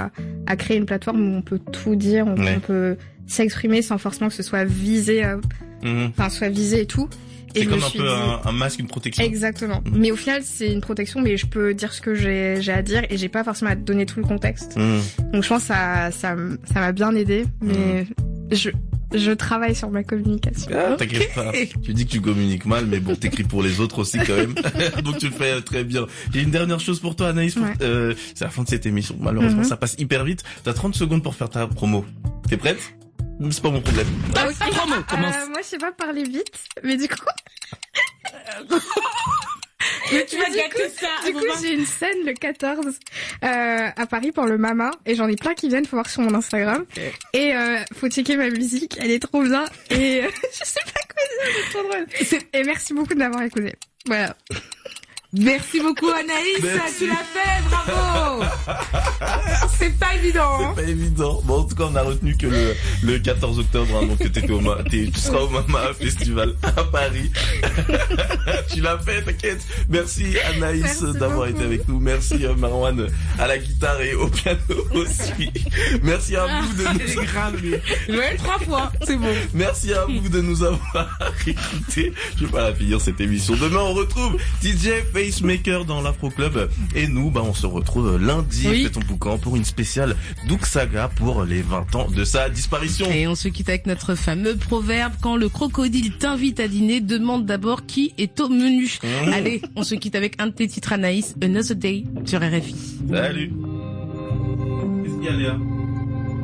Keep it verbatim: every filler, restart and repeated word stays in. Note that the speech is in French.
à, à créer une plateforme où on peut tout dire, on, ouais. on peut s'exprimer sans forcément que ce soit visé, euh, mmh. enfin soit visé et tout. C'est et comme un peu dit... un, un masque, une protection. Exactement. Mmh. Mais au final, c'est une protection, mais je peux dire ce que j'ai, j'ai à dire et j'ai pas forcément à donner tout le contexte. Mmh. Donc je pense que ça, ça, ça m'a bien aidé, mais mmh. je, je travaille sur ma communication. Ah, t'inquiète pas. Tu dis que tu communiques mal, mais bon, t'écris pour les autres aussi quand même. Donc tu le fais très bien. J'ai une dernière chose pour toi, Anaïs. Pour... Ouais. Euh, c'est la fin de cette émission. Malheureusement, mmh. ça passe hyper vite. T'as trente secondes pour faire ta promo. T'es prête? C'est pas mon problème. Ah, okay. Promo, commence. Euh, moi, je sais pas parler vite, mais du coup... Mais tu vas gâter ça. Du coup, j'ai une scène le quatorze euh, à Paris pour le Mama et j'en ai plein qui viennent, faut voir sur mon Instagram. Okay. Et euh, faut checker ma musique, elle est trop bien. Et euh, je sais pas quoi dire, c'est trop drôle. Et merci beaucoup de m'avoir écouté. Voilà. Merci beaucoup Anaïs, merci. Tu l'as fait, bravo. C'est pas évident. Hein. C'est pas évident. Bon, en tout cas, on a retenu que le, le quatorze octobre, hein, donc t'étais au Ma, t'es, tu seras au Mama Festival à Paris. Tu l'as fait, t'inquiète. Merci Anaïs merci d'avoir beaucoup. été avec nous. Merci Marwan à la guitare et au piano aussi. Merci à vous de nous. C'est grave, lui. Je vais trois fois, c'est bon. Merci à vous de nous avoir écoutés. Je vais pas la finir cette émission. Demain, on retrouve D J Pacemaker dans l'Afro Club et nous bah on se retrouve lundi oui. Fais ton boucan pour une spéciale Doug Saga pour les vingt ans de sa disparition. Et on se quitte avec notre fameux proverbe: quand le crocodile t'invite à dîner, demande d'abord qui est au menu. Mmh. Allez, on se quitte avec un de tes titres, Anaïs, Another Day sur R F I. Salut. Qu'est-ce qu'il y a, Léa?